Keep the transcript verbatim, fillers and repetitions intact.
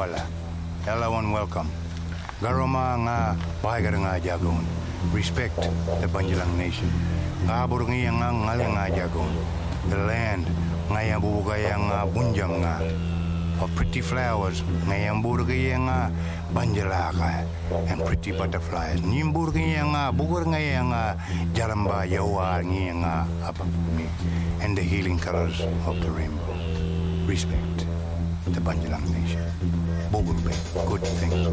wala. Everyone welcome. Garoma nga bahagar nga jagon. Respect the Banjalang nation. Kabur nga nga ngali nga jagon. The land nga yang bubugaya nga bunjang nga. Of pretty flowers nga yang burugaya nga banjalaka and pretty butterflies. Nimburugaya nga bugur nga yang jaramba yawa nga nga apapuni and the healing colors of the rainbow. Respect the Banjalang nation. Bogurbe, good things.